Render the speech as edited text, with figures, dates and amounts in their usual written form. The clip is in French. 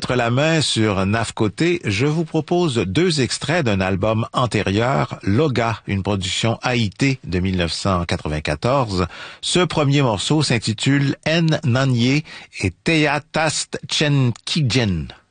mettre la main sur Naf Côté, je vous propose 2 extraits d'un album antérieur, Loga, une production Haïté de 1994. Ce premier morceau s'intitule En Nanye et Teatast Chen Kijen.